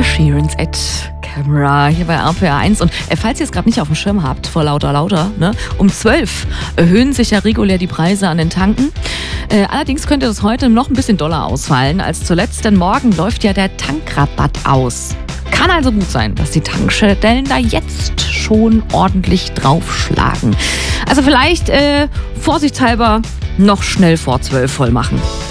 Sheerans at Camera hier bei RPR 1. Und falls ihr es gerade nicht auf dem Schirm habt, vor lauter, ne, um 12 erhöhen sich ja regulär die Preise an den Tanken. Allerdings könnte das heute noch ein bisschen doller ausfallen als zuletzt, denn morgen läuft ja der Tankrabatt aus. Kann also gut sein, dass die Tankstellen da jetzt schon ordentlich draufschlagen. Also vielleicht vorsichtshalber noch schnell vor 12 voll machen.